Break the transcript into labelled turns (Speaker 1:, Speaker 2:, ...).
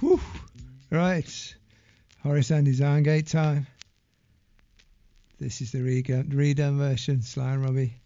Speaker 1: Whew. Right. Horace Andy's Irongate time. This is the redone version, Sly and Robbie.